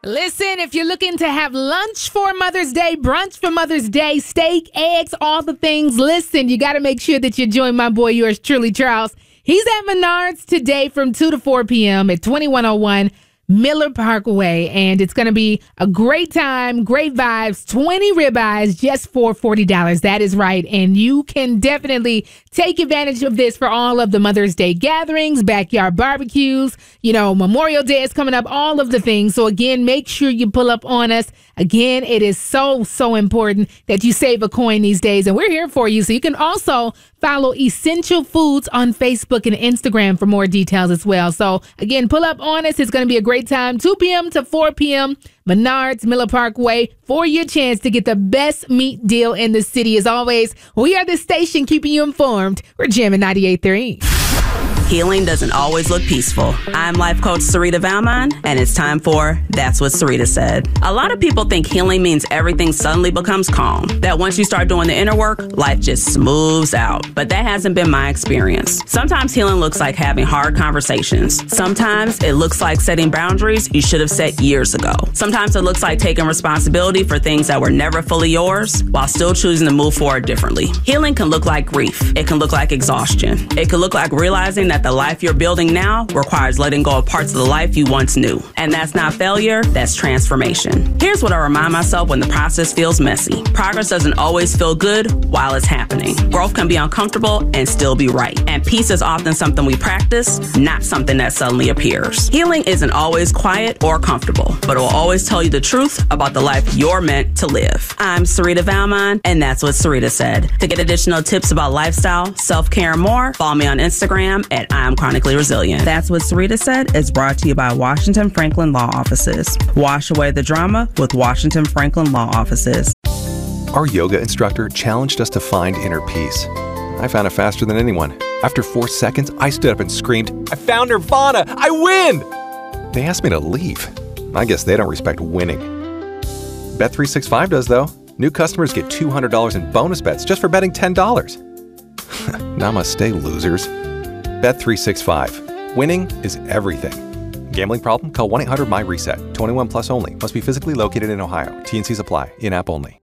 Listen, if you're looking to have lunch for Mother's Day, brunch for Mother's Day, steak, eggs, all the things, listen, you got to make sure that you join my boy, yours truly, Charles. He's at Menards today from 2 to 4 p.m. at 2101 Miller Parkway, and it's going to be a great time, great vibes, 20 ribeyes just for $40. That is right, and you can definitely take advantage of this for all of the Mother's Day gatherings, backyard barbecues, Memorial Day is coming up, all of the things. So again, make sure you pull up on us. Again, it is so important that you save a coin these days, and we're here for you. So you can also follow Essential Foods on Facebook and Instagram for more details as well. So again, pull up on us. It's going to be a great time, 2 p.m. to 4 p.m. Menards, Miller Parkway, for your chance to get the best meat deal in the city. As always, we are the station keeping you informed. We're jamming 98.3. Healing doesn't always look peaceful. I'm life coach Sarita Valmon, and it's time for That's What Sarita Said. A lot of people think healing means everything suddenly becomes calm, that once you start doing the inner work, life just smooths out. But that hasn't been my experience. Sometimes healing looks like having hard conversations. Sometimes it looks like setting boundaries you should have set years ago. Sometimes it looks like taking responsibility for things that were never fully yours while still choosing to move forward differently. Healing can look like grief. It can look like exhaustion. It can look like realizing that the life you're building now requires letting go of parts of the life you once knew. And that's not failure, that's transformation. Here's what I remind myself when the process feels messy. Progress doesn't always feel good while it's happening. Growth can be uncomfortable and still be right. And peace is often something we practice, not something that suddenly appears. Healing isn't always quiet or comfortable, but it will always tell you the truth about the life you're meant to live. I'm Sarita Valmon, and that's what Sarita said. To get additional tips about lifestyle, self-care, and more, follow me on Instagram at I'm Chronically Resilient. That's What Sarita Said is brought to you by Washington Franklin Law Offices. Wash away the drama with Washington Franklin Law Offices. Our yoga instructor challenged us to find inner peace. I found it faster than anyone. After 4 seconds, I stood up and screamed, "I found Nirvana! I win!" They asked me to leave. I guess they don't respect winning. Bet365 does, though. New customers get $200 in bonus bets just for betting $10. Namaste, losers. Bet365. Winning is everything. Gambling problem? Call 1-800-MY-RESET. 21 plus only. Must be physically located in Ohio. T&Cs apply. In-app only.